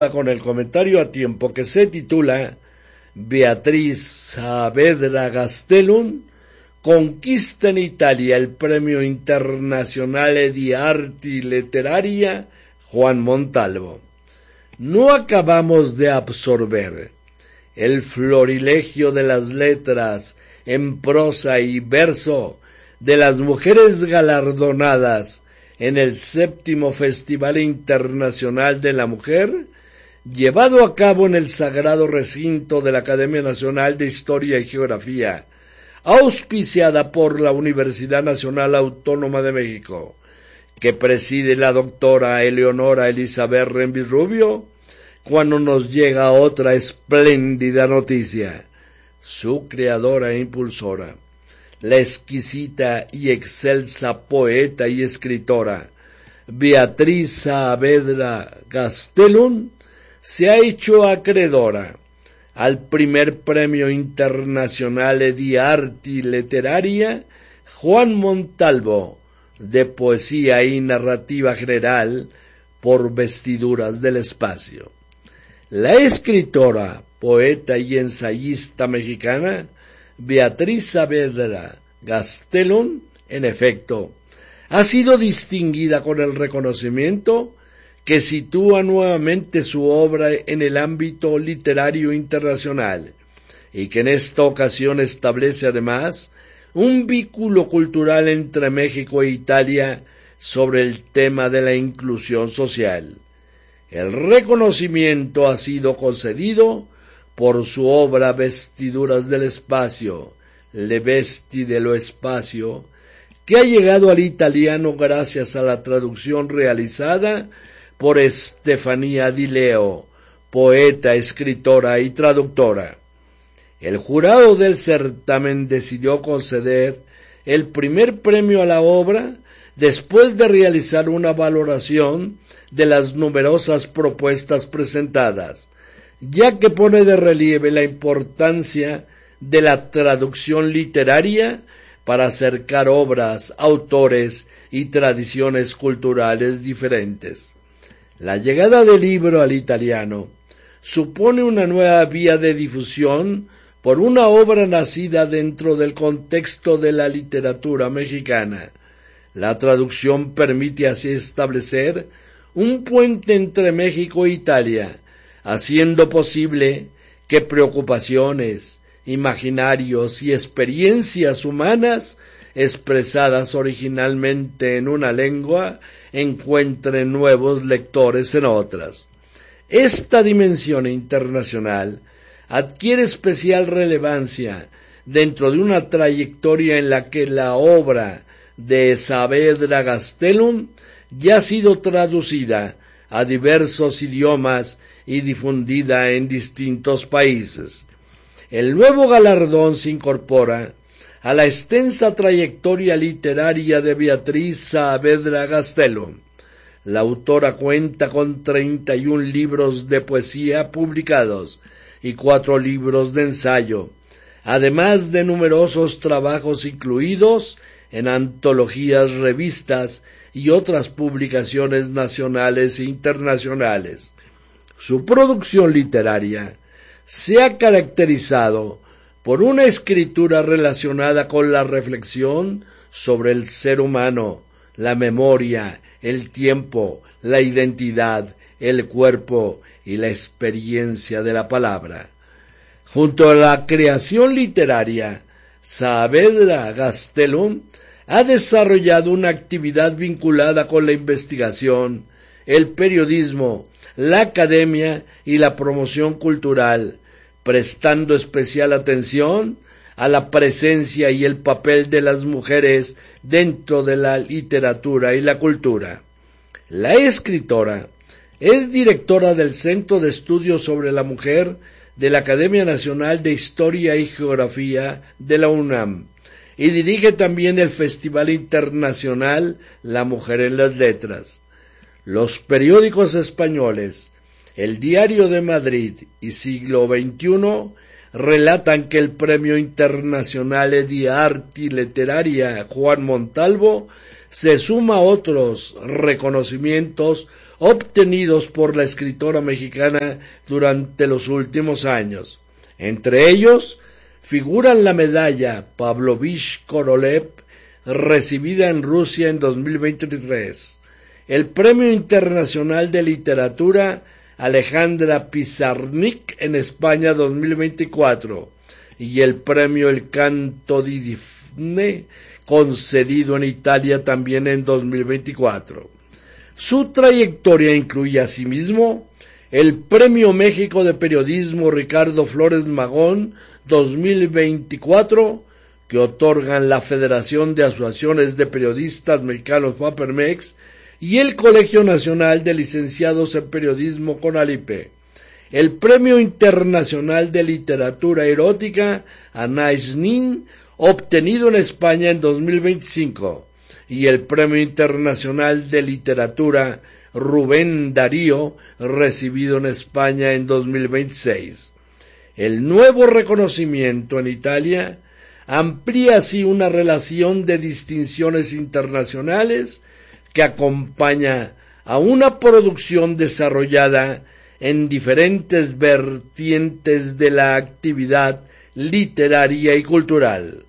con el comentario a tiempo que se titula Beatriz Saavedra Gastelum conquista en Italia el Premio Internazionale di Arti Letteraria Juan Montalvo. No acabamos de absorber el florilegio de las letras en prosa y verso de las mujeres galardonadas en el 7º Festival Internacional de la Mujer, llevado a cabo en el sagrado recinto de la Academia Nacional de Historia y Geografía, auspiciada por la Universidad Nacional Autónoma de México, que preside la doctora Eleonora Elizabeth Renvis Rubio, cuando nos llega otra espléndida noticia. Su creadora e impulsora, la exquisita y excelsa poeta y escritora Beatriz Saavedra Gastelum, se ha hecho acreedora al primer Premio Internazionale di Arti Letteraria Juan Montalvo de Poesía y Narrativa General por Vestiduras del Espacio. La escritora, poeta y ensayista mexicana Beatriz Saavedra Gastelum, en efecto, ha sido distinguida con el reconocimiento que sitúa nuevamente su obra en el ámbito literario internacional y que en esta ocasión establece además un vínculo cultural entre México e Italia sobre el tema de la inclusión social. El reconocimiento ha sido concedido por su obra Vestiduras del Espacio, Le Vesti dello Spazio, que ha llegado al italiano gracias a la traducción realizada por Estefanía Di Leo, poeta, escritora y traductora. El jurado del certamen decidió conceder el primer premio a la obra después de realizar una valoración de las numerosas propuestas presentadas, ya que pone de relieve la importancia de la traducción literaria para acercar obras, autores y tradiciones culturales diferentes. La llegada del libro al italiano supone una nueva vía de difusión por una obra nacida dentro del contexto de la literatura mexicana. La traducción permite así establecer un puente entre México e Italia, haciendo posible que preocupaciones, imaginarios y experiencias humanas expresadas originalmente en una lengua encuentren nuevos lectores en otras. Esta dimensión internacional adquiere especial relevancia dentro de una trayectoria en la que la obra de Saavedra Gastelum ya ha sido traducida a diversos idiomas y difundida en distintos países. El nuevo galardón se incorpora a la extensa trayectoria literaria de Beatriz Saavedra Gastelum. La autora cuenta con 31 libros de poesía publicados y 4 libros de ensayo, además de numerosos trabajos incluidos en antologías, revistas y otras publicaciones nacionales e internacionales. Su producción literaria se ha caracterizado por una escritura relacionada con la reflexión sobre el ser humano, la memoria, el tiempo, la identidad, el cuerpo y la experiencia de la palabra. Junto a la creación literaria, Saavedra Gastelum ha desarrollado una actividad vinculada con la investigación, el periodismo, la academia y la promoción cultural, prestando especial atención a la presencia y el papel de las mujeres dentro de la literatura y la cultura. La escritora es directora del Centro de Estudios sobre la Mujer de la Academia Nacional de Historia y Geografía de la UNAM y dirige también el Festival Internacional La Mujer en las Letras. Los periódicos españoles El Diario de Madrid y Siglo XXI relatan que el Premio Internazionale di Arti Letteraria Juan Montalvo se suma a otros reconocimientos obtenidos por la escritora mexicana durante los últimos años. Entre ellos figuran la medalla Pavlovich Korolev, recibida en Rusia en 2023, el Premio Internacional de Literatura Alejandra Pizarnik en España 2024 y el Premio El Canto di Dafne, concedido en Italia también en 2024. Su trayectoria incluye asimismo el Premio México de Periodismo Ricardo Flores Magón 2024, que otorgan la Federación de Asociaciones de Periodistas Mexicanos FAPERMEX y el Colegio Nacional de Licenciados en Periodismo CONALIPE, el Premio Internacional de Literatura Erótica Anais Nin, obtenido en España en 2025, y el Premio Internacional de Literatura Rubén Darío, recibido en España en 2026. El nuevo reconocimiento en Italia amplía así una relación de distinciones internacionales que acompaña a una producción desarrollada en diferentes vertientes de la actividad literaria y cultural.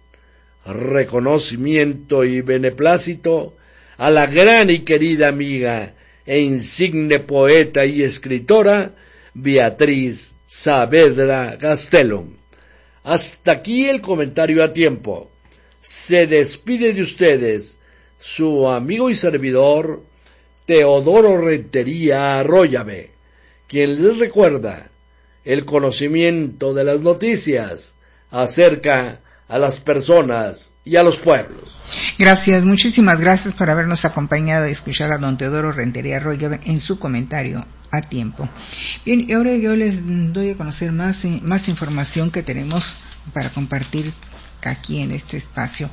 Reconocimiento y beneplácito a la gran y querida amiga e insigne poeta y escritora Beatriz Saavedra Gastelum. Hasta aquí el comentario a tiempo. Se despide de ustedes su amigo y servidor Teodoro Rentería Arroyave, quien les recuerda el conocimiento de las noticias acerca a las personas y a los pueblos. Gracias, muchísimas gracias por habernos acompañado y escuchar a don Teodoro Rentería Arroyave en su comentario a tiempo. Bien, y ahora yo les doy a conocer más información que tenemos para compartir aquí en este espacio.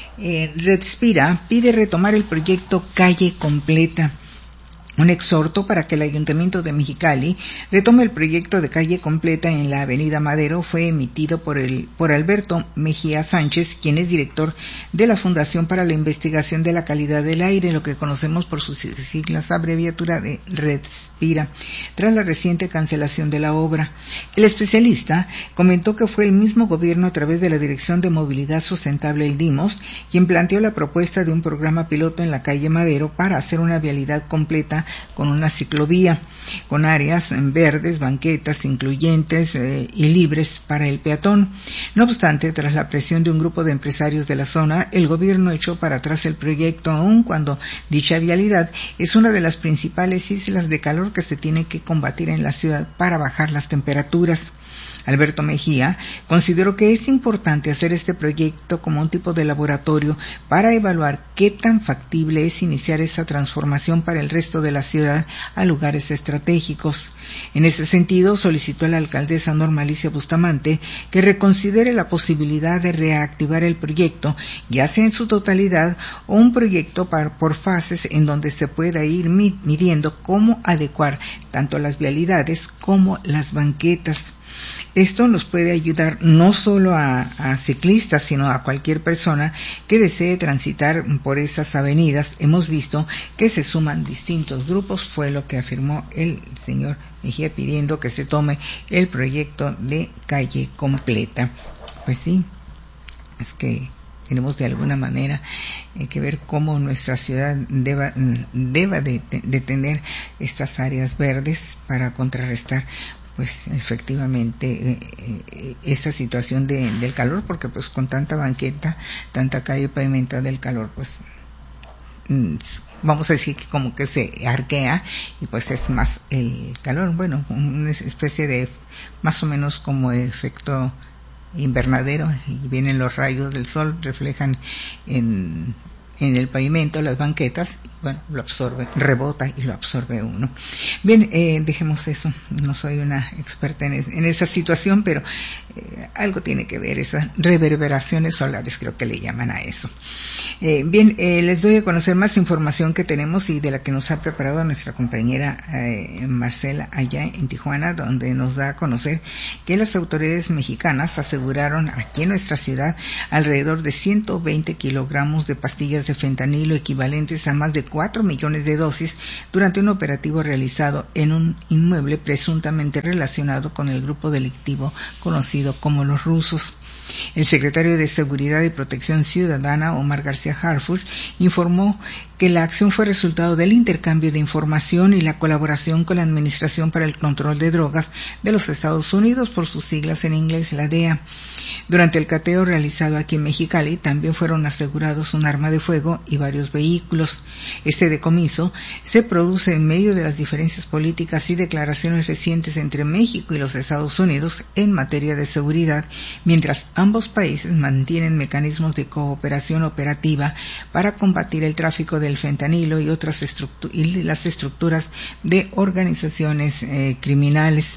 Redspira pide retomar el proyecto Calle Completa. Un exhorto para que el Ayuntamiento de Mexicali retome el proyecto de calle completa en la Avenida Madero fue emitido por Alberto Mejía Sánchez, quien es director de la Fundación para la Investigación de la Calidad del Aire, lo que conocemos por sus siglas abreviatura de Redspira, tras la reciente cancelación de la obra. El especialista comentó que fue el mismo gobierno a través de la Dirección de Movilidad Sustentable, el DIMOS, quien planteó la propuesta de un programa piloto en la calle Madero para hacer una vialidad completa con una ciclovía, con áreas verdes, banquetas incluyentes y libres para el peatón. No obstante, tras la presión de un grupo de empresarios de la zona, el gobierno echó para atrás el proyecto, aun cuando dicha vialidad es una de las principales islas de calor que se tiene que combatir en la ciudad para bajar las temperaturas. Alberto Mejía consideró que es importante hacer este proyecto como un tipo de laboratorio para evaluar qué tan factible es iniciar esa transformación para el resto de la ciudad a lugares estratégicos. En ese sentido, solicitó a la alcaldesa Norma Alicia Bustamante que reconsidere la posibilidad de reactivar el proyecto, ya sea en su totalidad o un proyecto por fases en donde se pueda ir midiendo cómo adecuar tanto las vialidades como las banquetas. Esto nos puede ayudar no solo a ciclistas, sino a cualquier persona que desee transitar por esas avenidas. Hemos visto que se suman distintos grupos, fue lo que afirmó el señor Mejía, pidiendo que se tome el proyecto de calle completa. Pues sí, es que tenemos de alguna manera que ver cómo nuestra ciudad deba de tener estas áreas verdes para contrarrestar pues efectivamente esta situación del calor, porque pues con tanta banqueta, tanta calle pavimentada, del calor pues vamos a decir que como que se arquea y pues es más el calor, bueno, una especie de más o menos como efecto invernadero, y vienen los rayos del sol, reflejan en el pavimento, las banquetas, bueno, lo absorbe, rebota y lo absorbe uno. Bien, dejemos eso, no soy una experta en esa situación, pero algo tiene que ver, esas reverberaciones solares creo que le llaman a eso. Bien, les doy a conocer más información que tenemos y de la que nos ha preparado nuestra compañera Marcela allá en Tijuana, donde nos da a conocer que las autoridades mexicanas aseguraron aquí en nuestra ciudad alrededor de 120 kilogramos de pastillas de de fentanilo equivalentes a más de 4 millones de dosis durante un operativo realizado en un inmueble presuntamente relacionado con el grupo delictivo conocido como los rusos. El secretario de Seguridad y Protección Ciudadana, Omar García Harfuch, informó que la acción fue resultado del intercambio de información y la colaboración con la Administración para el Control de Drogas de los Estados Unidos, por sus siglas en inglés, la DEA. Durante el cateo realizado aquí en Mexicali, también fueron asegurados un arma de fuego y varios vehículos. Este decomiso se produce en medio de las diferencias políticas y declaraciones recientes entre México y los Estados Unidos en materia de seguridad, mientras ambos países mantienen mecanismos de cooperación operativa para combatir el tráfico del fentanilo y las estructuras de organizaciones criminales.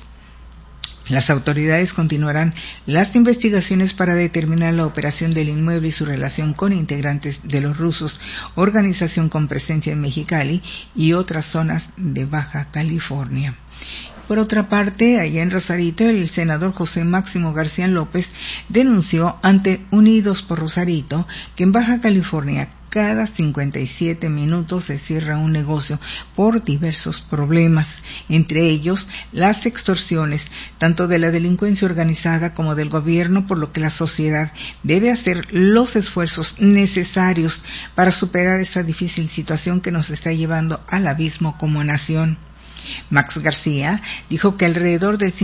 Las autoridades continuarán las investigaciones para determinar la operación del inmueble y su relación con integrantes de los rusos, organización con presencia en Mexicali y otras zonas de Baja California. Por otra parte, allá en Rosarito, el senador José Máximo García López denunció ante Unidos por Rosarito que en Baja California cada 57 minutos se cierra un negocio por diversos problemas, entre ellos las extorsiones, tanto de la delincuencia organizada como del gobierno, por lo que la sociedad debe hacer los esfuerzos necesarios para superar esta difícil situación que nos está llevando al abismo como nación. Max García dijo que alrededor del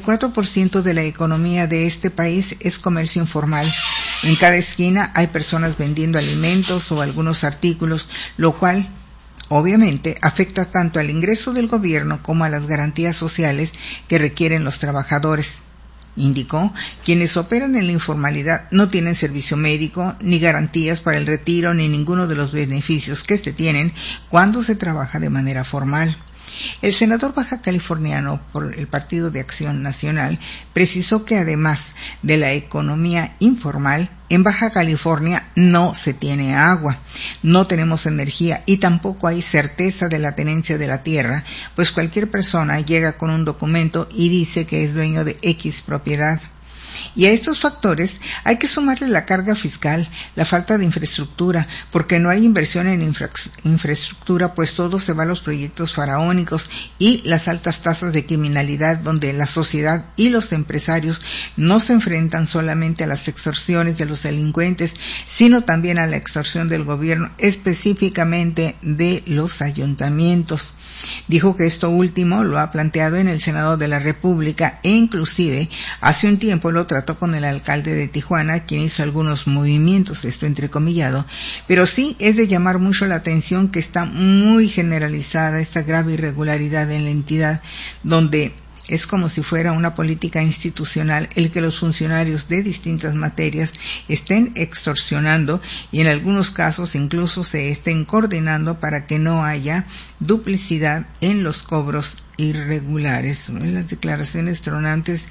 54% de la economía de este país es comercio informal. En cada esquina hay personas vendiendo alimentos o algunos artículos, lo cual obviamente afecta tanto al ingreso del gobierno como a las garantías sociales que requieren los trabajadores. Indicó, quienes operan en la informalidad no tienen servicio médico, ni garantías para el retiro, ni ninguno de los beneficios que se tienen cuando se trabaja de manera formal. El senador baja californiano por el Partido de Acción Nacional precisó que además de la economía informal, en Baja California no se tiene agua, no tenemos energía y tampoco hay certeza de la tenencia de la tierra, pues cualquier persona llega con un documento y dice que es dueño de X propiedad. Y a estos factores hay que sumarle la carga fiscal, la falta de infraestructura, porque no hay inversión en infraestructura, pues todo se va a los proyectos faraónicos, y las altas tasas de criminalidad, donde la sociedad y los empresarios no se enfrentan solamente a las extorsiones de los delincuentes, sino también a la extorsión del gobierno, específicamente de los ayuntamientos. Dijo que esto último lo ha planteado en el Senado de la República e inclusive hace un tiempo lo trató con el alcalde de Tijuana, quien hizo algunos movimientos, esto entrecomillado, pero sí es de llamar mucho la atención que está muy generalizada esta grave irregularidad en la entidad, donde es como si fuera una política institucional el que los funcionarios de distintas materias estén extorsionando y en algunos casos incluso se estén coordinando para que no haya duplicidad en los cobros irregulares. Las declaraciones tronantes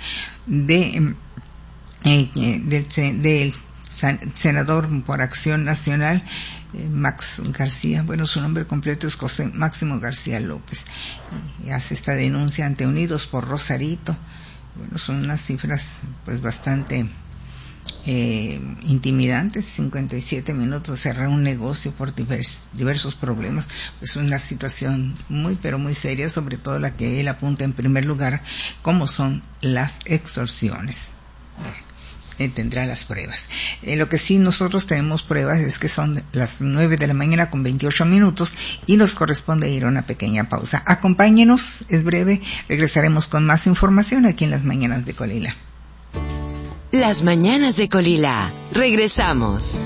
del senador por Acción Nacional, Max García, bueno, su nombre completo es José Máximo García López, y hace esta denuncia ante Unidos por Rosarito. Bueno, son unas cifras pues bastante intimidantes. 57 minutos cerrar un negocio por diversos problemas, pues una situación muy pero muy seria, sobre todo la que él apunta en primer lugar, como son las extorsiones. Tendrá las pruebas. Lo que sí nosotros tenemos pruebas es que son las 9 de la mañana con 28 minutos y nos corresponde ir a una pequeña pausa. Acompáñenos, es breve, regresaremos con más información aquí en Las Mañanas de Colila. Las Mañanas de Colila, regresamos.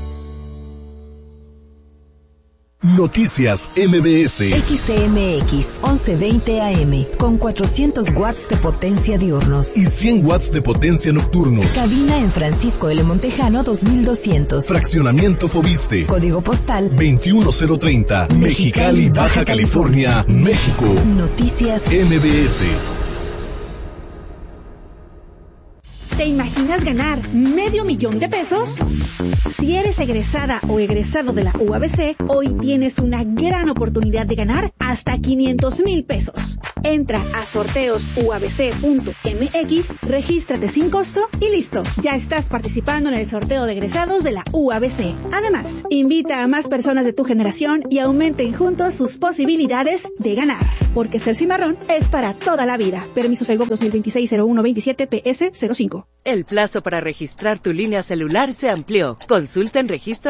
Noticias MBS. XCMX 1120 AM con 400 watts de potencia diurnos y 100 watts de potencia nocturnos. Cabina en Francisco L. Montejano 2200. Fraccionamiento Fobiste. Código postal 21030. Mexicali, Baja California, México. Noticias MBS. ¿Te imaginas ganar $500,000 de pesos? Si eres egresada o egresado de la UABC, hoy tienes una gran oportunidad de ganar hasta $500,000 pesos. Entra a sorteosuabc.mx, regístrate sin costo y listo. Ya estás participando en el sorteo de egresados de la UABC. Además, invita a más personas de tu generación y aumenten juntos sus posibilidades de ganar. Porque ser cimarrón es para toda la vida. Permiso Segov 2026-0127 PS05. El plazo para registrar tu línea celular se amplió. Consulta en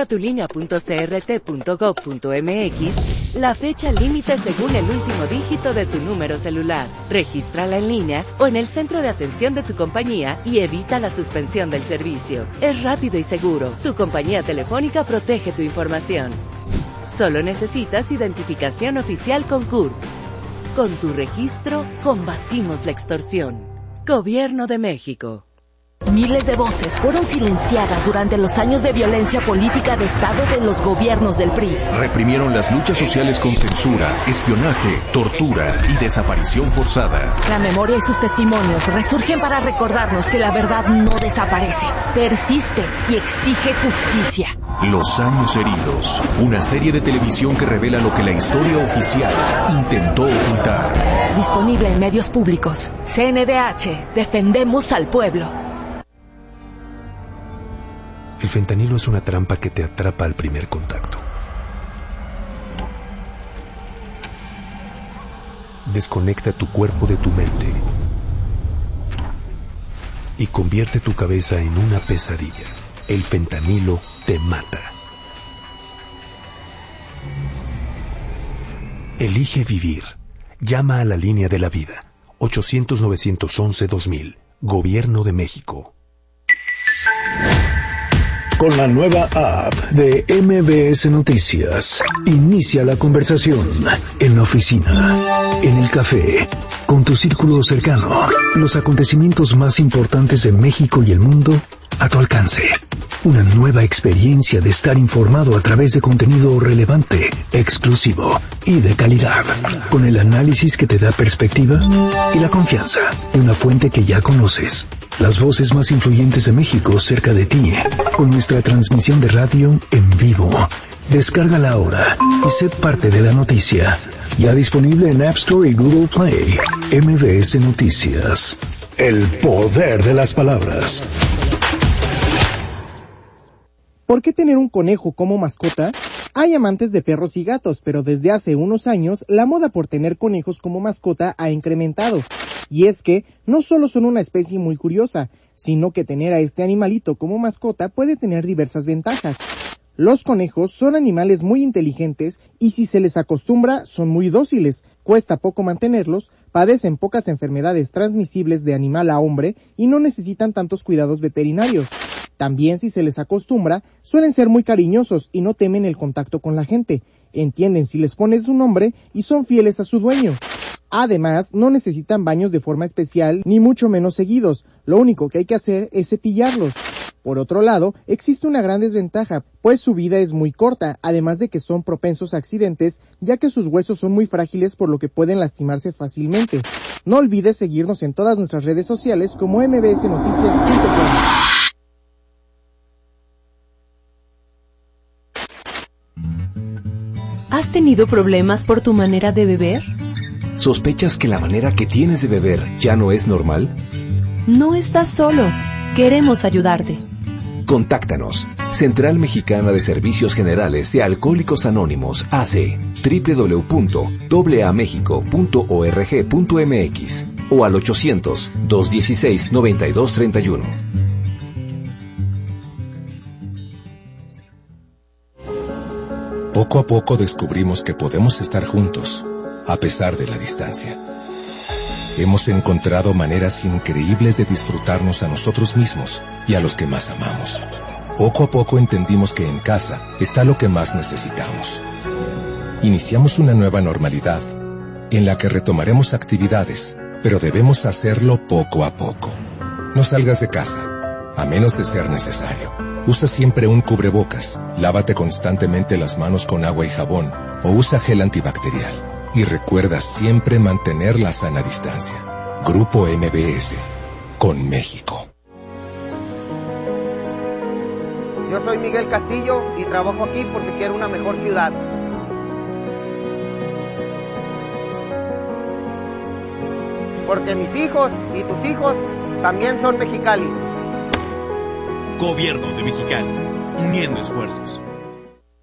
registratulínea.crt.gov.mx la fecha límite según el último dígito de tu número celular. Regístrala en línea o en el centro de atención de tu compañía y evita la suspensión del servicio. Es rápido y seguro. Tu compañía telefónica protege tu información. Solo necesitas identificación oficial con CURP. Con tu registro, combatimos la extorsión. Gobierno de México. Miles de voces fueron silenciadas durante los años de violencia política de Estado de los gobiernos del PRI. Reprimieron las luchas sociales con censura, espionaje, tortura y desaparición forzada. La memoria y sus testimonios resurgen para recordarnos que la verdad no desaparece, persiste y exige justicia. Los años heridos, una serie de televisión que revela lo que la historia oficial intentó ocultar. Disponible en medios públicos. CNDH, defendemos al pueblo. El fentanilo es una trampa que te atrapa al primer contacto. Desconecta tu cuerpo de tu mente y convierte tu cabeza en una pesadilla. El fentanilo te mata. Elige vivir. Llama a la línea de la vida. 800-911-2000. Gobierno de México. Con la nueva app de MBS Noticias, inicia la conversación en la oficina, en el café, con tu círculo cercano. Los acontecimientos más importantes de México y el mundo a tu alcance. Una nueva experiencia de estar informado a través de contenido relevante, exclusivo y de calidad, con el análisis que te da perspectiva y la confianza de una fuente que ya conoces. Las voces más influyentes de México cerca de ti, con nuestra transmisión de radio en vivo. Descárgala ahora y sé parte de la noticia. Ya disponible en App Store y Google Play. MBS Noticias. El poder de las palabras. ¿Por qué tener un conejo como mascota? Hay amantes de perros y gatos, pero desde hace unos años la moda por tener conejos como mascota ha incrementado. Y es que no solo son una especie muy curiosa, sino que tener a este animalito como mascota puede tener diversas ventajas. Los conejos son animales muy inteligentes y si se les acostumbra son muy dóciles, cuesta poco mantenerlos, padecen pocas enfermedades transmisibles de animal a hombre y no necesitan tantos cuidados veterinarios. También si se les acostumbra, suelen ser muy cariñosos y no temen el contacto con la gente, entienden si les pones un nombre y son fieles a su dueño. Además, no necesitan baños de forma especial ni mucho menos seguidos, lo único que hay que hacer es cepillarlos. Por otro lado, existe una gran desventaja, pues su vida es muy corta, además de que son propensos a accidentes, ya que sus huesos son muy frágiles por lo que pueden lastimarse fácilmente. No olvides seguirnos en todas nuestras redes sociales como mbsnoticias.com. ¿Has tenido problemas por tu manera de beber? ¿Sospechas que la manera que tienes de beber ya no es normal? No estás solo. Queremos ayudarte. Contáctanos. Central Mexicana de Servicios Generales de Alcohólicos Anónimos, AC, www.amexico.org.mx o al 800-216-9231. Poco a poco descubrimos que podemos estar juntos, a pesar de la distancia. Hemos encontrado maneras increíbles de disfrutarnos a nosotros mismos y a los que más amamos. Poco a poco entendimos que en casa está lo que más necesitamos. Iniciamos una nueva normalidad, en la que retomaremos actividades, pero debemos hacerlo poco a poco. No salgas de casa, a menos de ser necesario. Usa siempre un cubrebocas, lávate constantemente las manos con agua y jabón, o usa gel antibacterial. Y recuerda siempre mantener la sana distancia. Grupo MBS, con México. Yo soy Miguel Castillo y trabajo aquí porque quiero una mejor ciudad. Porque mis hijos y tus hijos también son Mexicali. Gobierno de Mexicali, uniendo esfuerzos.